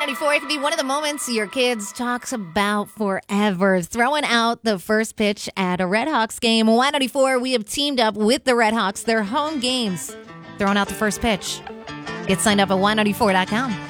Y94, it could be one of the moments your kids talks about forever. Throwing out the first pitch at a Redhawks game. Y94, we have teamed up with the Redhawks, their home games. Throwing out the first pitch. Get signed up at Y94.com.